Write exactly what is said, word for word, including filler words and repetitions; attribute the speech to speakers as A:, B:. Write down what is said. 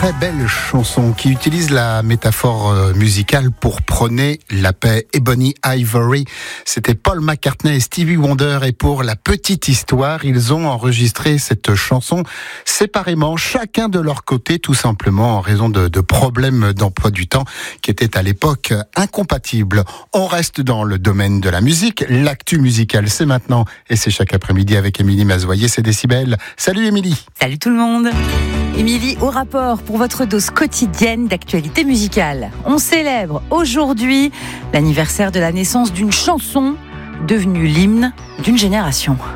A: très belle chanson qui utilise la métaphore musicale pour prôner la paix. Ebony Ivory, c'était Paul McCartney et Stevie Wonder, et pour la petite histoire, ils ont enregistré cette chanson séparément, chacun de leur côté, tout simplement en raison de, de problèmes d'emploi du temps qui étaient à l'époque incompatibles. On reste dans le domaine de la musique, l'actu musicale c'est maintenant, et c'est chaque après-midi avec Émilie Mazoyer, c'est Décibel. Salut Émilie.
B: Salut tout le monde. Émilie, au rapport pour votre dose quotidienne d'actualité musicale. On célèbre aujourd'hui l'anniversaire de la naissance d'une chanson devenue l'hymne d'une génération.